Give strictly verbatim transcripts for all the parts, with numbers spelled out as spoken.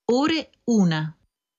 Ore una.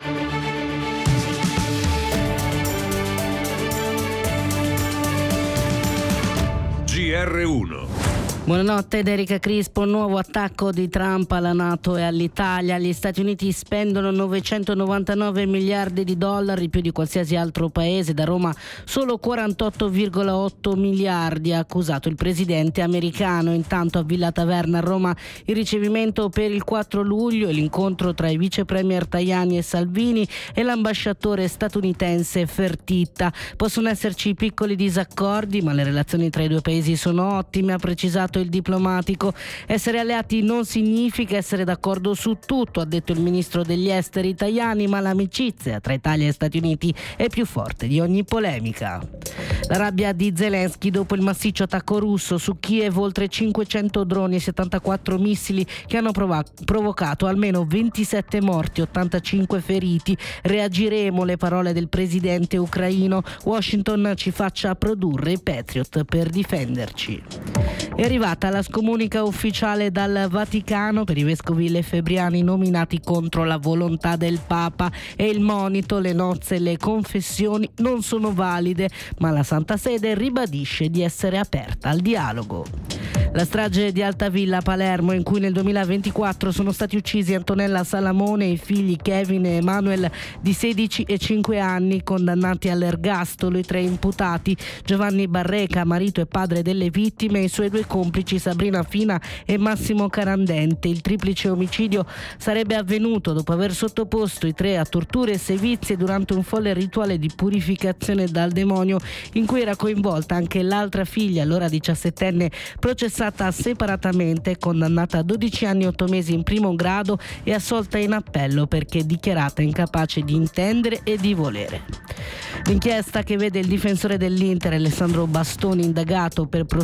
G R uno. Buonanotte da Erika Crispo. Nuovo attacco di Trump alla NATO e all'Italia. Gli Stati Uniti spendono novecentonovantanove miliardi di dollari, più di qualsiasi altro paese. Da Roma solo quarantotto virgola otto miliardi, ha accusato il presidente americano. Intanto a Villa Taverna a Roma il ricevimento per il quattro luglio e l'incontro tra i vice premier Tajani e Salvini e l'ambasciatore statunitense Fertitta. Possono esserci piccoli disaccordi, ma le relazioni tra i due paesi sono ottime, ha precisato il diplomatico. Essere alleati non significa essere d'accordo su tutto, ha detto il ministro degli esteri Tajani, ma l'amicizia tra Italia e Stati Uniti è più forte di ogni polemica. La rabbia di Zelensky dopo il massiccio attacco russo su Kiev, oltre cinquecento droni e settantaquattro missili che hanno prov- provocato almeno ventisette morti, ottantacinque feriti. Reagiremo, le parole del presidente ucraino. Washington ci faccia produrre i Patriot per difenderci. È arrivata la scomunica ufficiale dal Vaticano per i vescovi lefebbriani nominati contro la volontà del Papa, e il monito: le nozze e le confessioni non sono valide, ma la Santa Sede ribadisce di essere aperta al dialogo. La strage di Altavilla a Palermo, in cui nel duemilaventiquattro sono stati uccisi Antonella Salamone e i figli Kevin e Emanuel di sedici e cinque anni, condannati all'ergastolo i tre imputati: Giovanni Barreca, marito e padre delle vittime, e i suoi due complici Sabrina Fina e Massimo Carandente. Il triplice omicidio sarebbe avvenuto dopo aver sottoposto i tre a torture e sevizie durante un folle rituale di purificazione dal demonio, in cui era coinvolta anche l'altra figlia, allora diciassettenne, processata separatamente, condannata a dodici anni e otto mesi in primo grado e assolta in appello perché dichiarata incapace di intendere e di volere. L'inchiesta, che vede il difensore dell'Inter Alessandro Bastoni indagato per prostituzione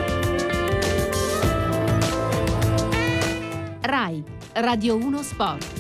Rai Radio uno Sport.